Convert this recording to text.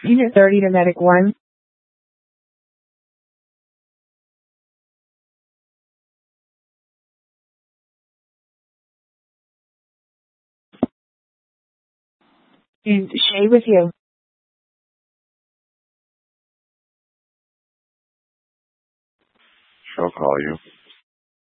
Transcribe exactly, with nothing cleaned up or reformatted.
Unit thirty to Medic one. Is Shay with you? She'll call you.